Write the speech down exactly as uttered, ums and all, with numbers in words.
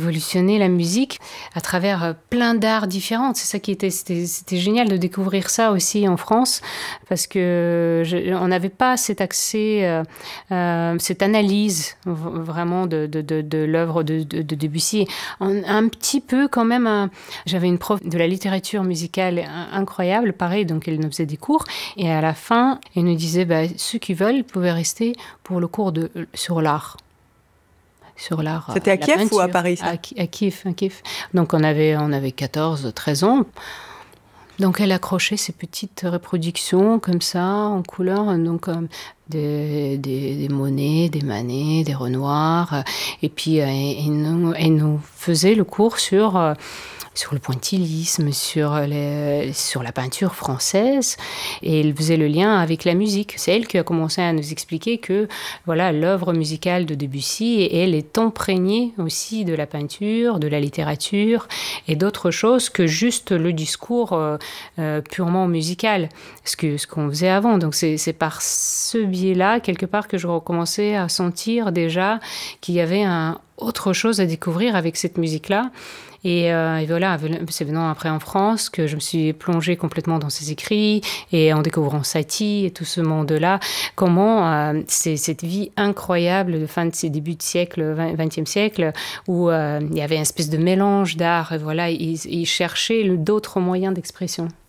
révolutionné la musique à travers plein d'arts différents. C'est ça qui était, c'était, c'était génial de découvrir ça aussi en France, parce que je, on n'avait pas cet accès, euh, euh, cette analyse vraiment de, de, de, de l'œuvre de, de, de Debussy. Un, un petit peu quand même, un, j'avais une prof de la littérature musicale incroyable, pareil, donc elle nous faisait des cours, et à la fin, elle nous disait, bah, ceux qui veulent pouvaient rester pour le cours de, sur l'art. Sur l'art. C'était à Kiev ou à Paris, ça? À, à Kiev, à Kiev. Donc on avait, on avait quatorze, treize ans. Donc elle accrochait ces petites reproductions comme ça, en couleur, donc euh, des, des, des Monet, des Manet, des Renoir. Euh, et puis euh, elle, nous, elle nous faisait le cours sur... Euh, sur le pointillisme, sur, les, sur la peinture française, et elle faisait le lien avec la musique. C'est elle qui a commencé à nous expliquer que voilà, l'œuvre musicale de Debussy, elle est imprégnée aussi de la peinture, de la littérature, et d'autres choses que juste le discours euh, euh, purement musical, ce, que, ce qu'on faisait avant. Donc c'est, c'est par ce biais-là, quelque part, que je recommençais à sentir déjà qu'il y avait un, autre chose à découvrir avec cette musique-là. Et, euh, et voilà, c'est venant après en France que je me suis plongée complètement dans ses écrits, et en découvrant Satie et tout ce monde-là, comment euh, c'est cette vie incroyable de fin de ces débuts de siècle, vingtième siècle, où euh, il y avait une espèce de mélange d'art, et voilà, il, il cherchait d'autres moyens d'expression.